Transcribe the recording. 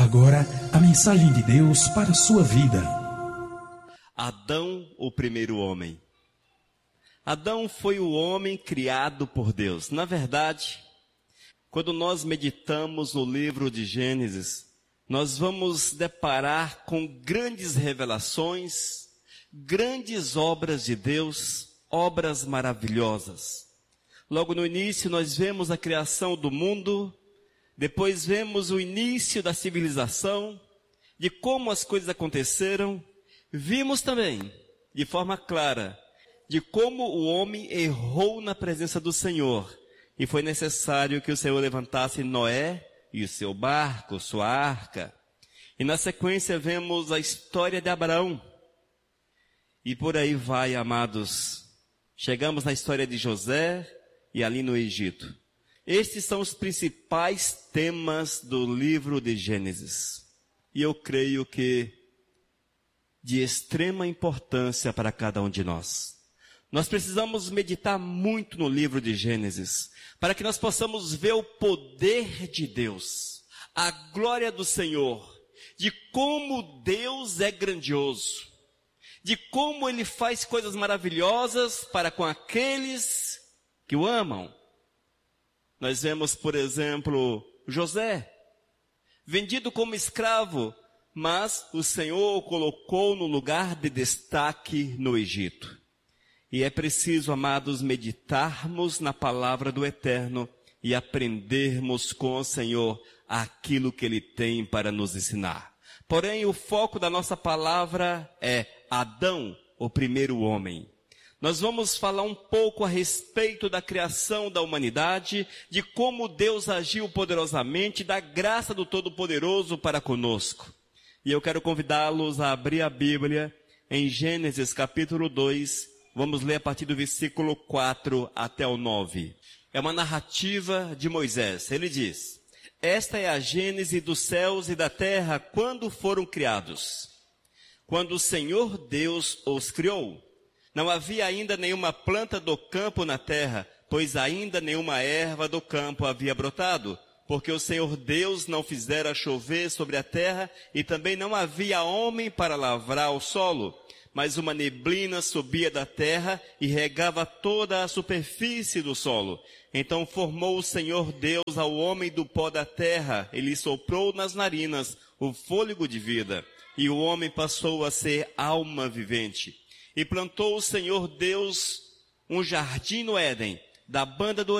agora a mensagem de Deus para a sua vida. Adão, o primeiro homem. Adão foi o homem criado por Deus. Na verdade, quando nós meditamos no livro de Gênesis, nós vamos deparar com grandes revelações, grandes obras de Deus, obras maravilhosas. Logo no início nós vemos a criação do mundo, depois vemos o início da civilização, de como as coisas aconteceram. Vimos também, de forma clara, de como o homem errou na presença do Senhor. E foi necessário que o Senhor levantasse Noé e o seu barco, sua arca. E na sequência vemos a história de Abraão. E por aí vai, amados. Chegamos na história de José e ali no Egito. Estes são os principais temas do livro de Gênesis. E eu creio que de extrema importância para cada um de nós. Nós precisamos meditar muito no livro de Gênesis, para que nós possamos ver o poder de Deus, a glória do Senhor, de como Deus é grandioso, de como Ele faz coisas maravilhosas para com aqueles que o amam. Nós vemos, por exemplo, José, vendido como escravo, mas o Senhor o colocou no lugar de destaque no Egito. E é preciso, amados, meditarmos na palavra do Eterno e aprendermos com o Senhor aquilo que Ele tem para nos ensinar. Porém, o foco da nossa palavra é Adão, o primeiro homem. Nós vamos falar um pouco a respeito da criação da humanidade, de como Deus agiu poderosamente, da graça do Todo-Poderoso para conosco. E eu quero convidá-los a abrir a Bíblia em Gênesis capítulo 2, vamos ler a partir do versículo 4 até o 9. É uma narrativa de Moisés. Ele diz: esta é a gênese dos céus e da terra quando foram criados. Quando o Senhor Deus os criou, não havia ainda nenhuma planta do campo na terra, pois ainda nenhuma erva do campo havia brotado, porque o Senhor Deus não fizera chover sobre a terra, e também não havia homem para lavrar o solo. Mas uma neblina subia da terra e regava toda a superfície do solo. Então formou o Senhor Deus ao homem do pó da terra, e lhe soprou nas narinas o fôlego de vida, e o homem passou a ser alma vivente. E plantou o Senhor Deus um jardim no Éden, da banda do